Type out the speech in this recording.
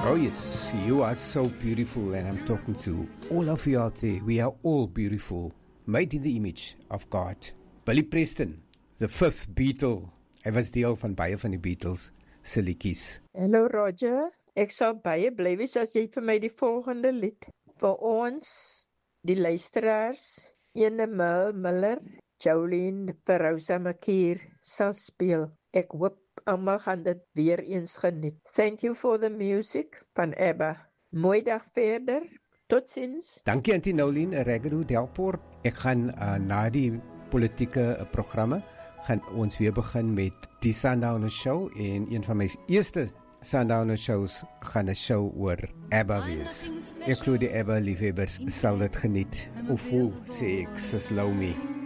Oh yes, you are so beautiful, and I'm talking to all of you out there. We are all beautiful, made in the image of God. Billy Preston, the fifth Beatle. Hy was deel van baie van die Beatles se liedjies. Hallo Roger, ek sal baie bly wees as jy vir my die volgende lied vir ons, die luisteraars, Ene Miller, Jolene vir Rosa Makier sal speel. Ek hoop almal gaan dit weer eens geniet. Thank you for the music van ABBA. Mooi dag verder. Totsiens. Dankie Auntie Nolien, Regero Delport. Ek gaan na die politieke programme gaan ons weer begin met die Sundowner Show, en een van my eerste Sundowner shows gaan 'n show oor ABBA wees. Ek glo die ABBA liefhebbers sal dit geniet. Of hoe sê ek, sis Lomi.